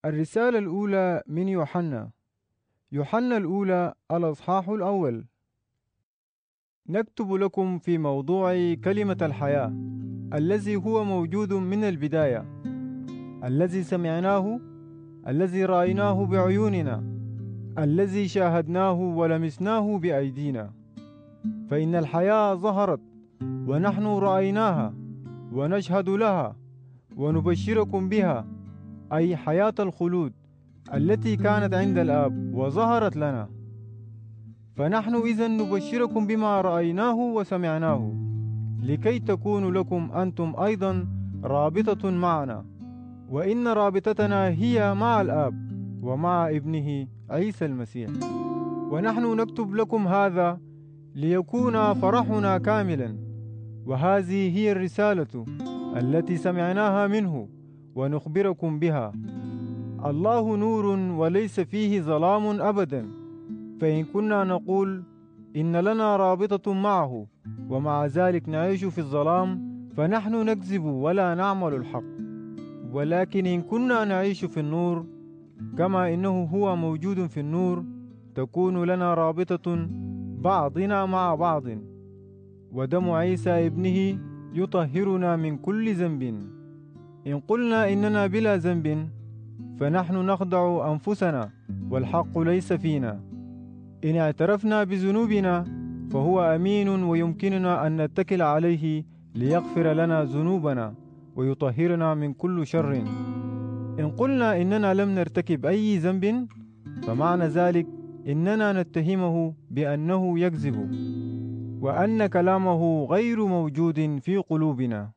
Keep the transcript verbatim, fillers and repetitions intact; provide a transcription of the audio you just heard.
الرسالة الأولى من يوحنا. يوحنا الأولى الأصحاح الأول. نكتب لكم في موضوع كلمة الحياة الذي هو موجود من البداية، الذي سمعناه، الذي رأيناه بعيوننا، الذي شاهدناه ولمسناه بأيدينا. فإن الحياة ظهرت ونحن رأيناها ونشهد لها ونبشركم بها، أي حياة الخلود التي كانت عند الآب وظهرت لنا. فنحن إذن نبشركم بما رأيناه وسمعناه، لكي تكون لكم أنتم أيضا رابطة معنا، وإن رابطتنا هي مع الآب ومع ابنه عيسى المسيح. ونحن نكتب لكم هذا ليكون فرحنا كاملا، وهذه هي الرسالة التي سمعناها منه ونخبركم بها. الله نور وليس فيه ظلام أبدا. فإن كنا نقول إن لنا رابطة معه ومع ذلك نعيش في الظلام فنحن نكذب ولا نعمل الحق. ولكن إن كنا نعيش في النور كما إنه هو موجود في النور، تكون لنا رابطة بعضنا مع بعض، ودم عيسى ابنه يطهرنا من كل ذنب. إن قلنا إننا بلا ذنب فنحن نخدع أنفسنا والحق ليس فينا. إن اعترفنا بذنوبنا فهو أمين ويمكننا أن نتكل عليه ليغفر لنا ذنوبنا ويطهرنا من كل شر. إن قلنا إننا لم نرتكب أي ذنب فمعنى ذلك إننا نتهمه بأنه يكذب وأن كلامه غير موجود في قلوبنا.